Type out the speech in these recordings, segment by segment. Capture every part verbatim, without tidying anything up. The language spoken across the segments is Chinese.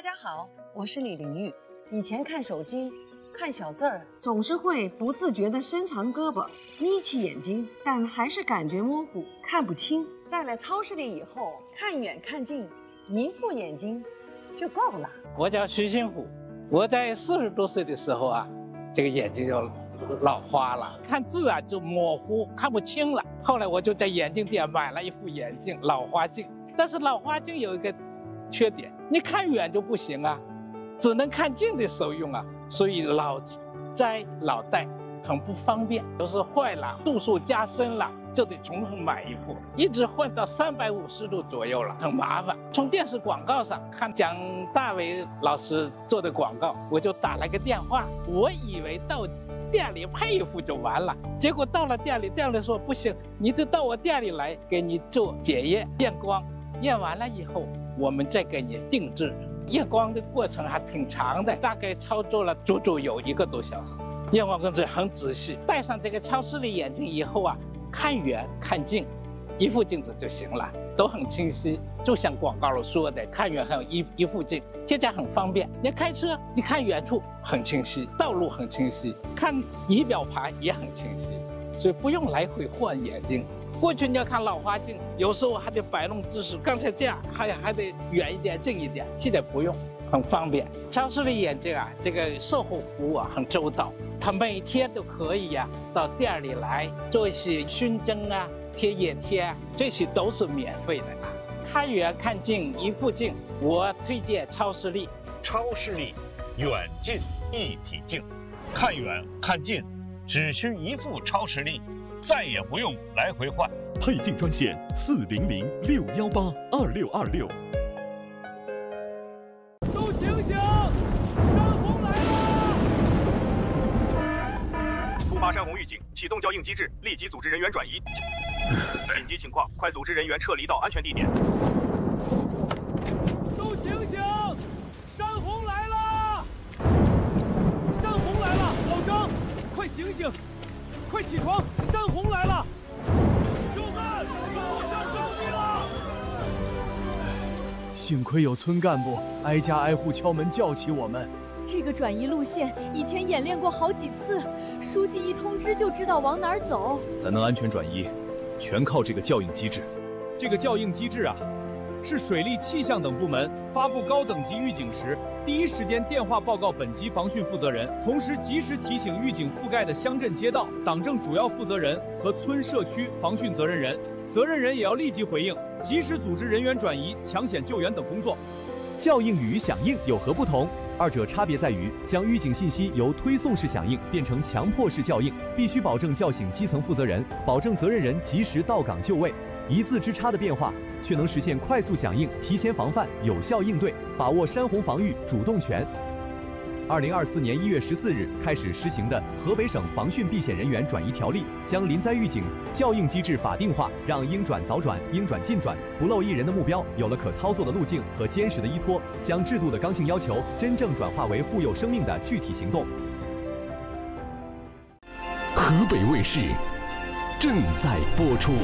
家好，我是李玲玉。以前看手机看小字儿，总是会不自觉地伸长胳膊眯起眼睛，但还是感觉模糊，看不清。到了超市里以后，看远看近，一副眼睛就够了。 我叫徐新虎，我在四十多岁的时候啊，这个眼睛就老花了，看字啊就模糊，看不清了。后来我就在眼镜店买了一副眼镜，老花镜。但是老花镜有一个缺点，你看远就不行啊，只能看近的时候用啊，所以老摘老戴很不方便。有时候坏了，度数加深了，就得重新买一副，一直换到三百五十度左右了，很麻烦。从电视广告上看蒋大为老师做的广告，我就打了个电话，我以为到店里配一副就完了，结果到了店里，店里说不行，你得到我店里来给你做检验验光，验完了以后我们再给你定制。验光的过程还挺长的，大概操作了足足有一个多小时。验光工作很仔细，戴上这个超视力眼镜以后啊，看远看近一副镜子就行了，都很清晰，就像广告里说的，看远还有一一副镜，现在很方便。你开车，你看远处很清晰，道路很清晰，看仪表盘也很清晰，所以不用来回换眼睛。过去你要看老花镜，有时候还得摆弄姿势，刚才这样还还得远一点近一点，现在不用，很方便。超视力眼镜啊，这个售后服务啊很周到，他每天都可以呀、啊、到店里来做一些熏蒸啊、贴眼贴啊，这些都是免费的啊。看远看近一副镜，我推荐超视力。 超视力远近一体镜，看远看近只需一副超视力，再也不用来回换。 配镜专线四零零六幺八二六二六。 都醒醒！山洪来了！ 突发山洪预警，启动校应机制，立即组织人员转移。紧急情况，快组织人员撤离到安全地点。 都醒醒！山洪来了！山洪来了！老张，快醒醒！快起床！山洪来了！友们，我想救你了！ 幸亏有村干部挨家挨户敲门叫起我们。 这个转移路线以前演练过好几次，书记一通知就知道往哪儿走。 咱能安全转移，全靠这个校应机制。 这个校应机制啊，是水利、气象等部门发布高等级预警时，第一时间电话报告本级防汛负责人，同时及时提醒预警覆盖的乡镇街道、党政主要负责人和村社区防汛责任人，责任人也要立即回应，及时组织人员转移、抢险救援等工作。 校应与响应有何不同？二者差别在于，将预警信息由推送式响应变成强迫式校应，必须保证叫醒基层负责人，保证责任人及时到岗就位。一字之差的变化，却能实现快速响应、提前防范、有效应对，把握山洪防御主动权。二零二四年一月十四日开始实行的河北省防汛避险人员转移条例，将临灾预警校应机制法定化，让应转早转、应转尽转、不漏一人的目标有了可操作的路径和坚实的依托，将制度的刚性要求真正转化为护佑生命的具体行动。 河北卫视正在播出。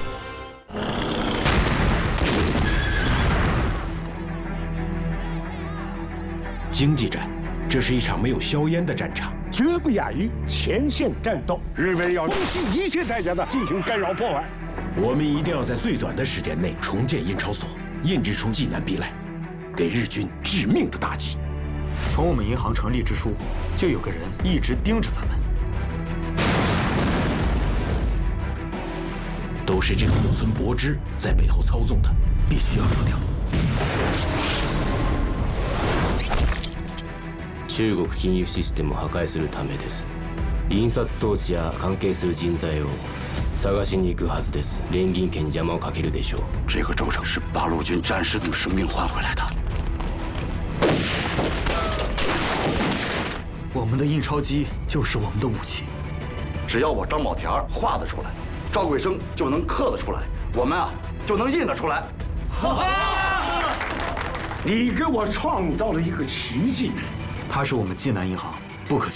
经济战，这是一场没有硝烟的战场， 绝不亚于前线战斗。日本要不惜一切代价的进行干扰破坏。 我们一定要在最短的时间内重建印钞所，印制出济南币来，给日军致命的打击。 从我们银行成立之初，就有个人一直盯着咱们， 都是这个木村博之在背后操纵的，必须要除掉。 中国金融システムを破壊するためです。印刷装置や関係する人材を探しに行くはずです。連銀券に邪魔をかけるでしょう。 这个州城是八路军战士的生命换回来的。 我们的印钞机就是我们的武器。 只要我张宝田画得出来，赵桂生就能刻得出来，我们啊就能印得出来。 你给我创造了一个奇迹。 它是我们济南银行不可